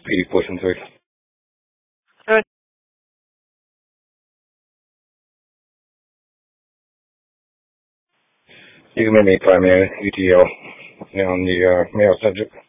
霹雳国神队。一个妹妹，外面UDL，然后你没有在这。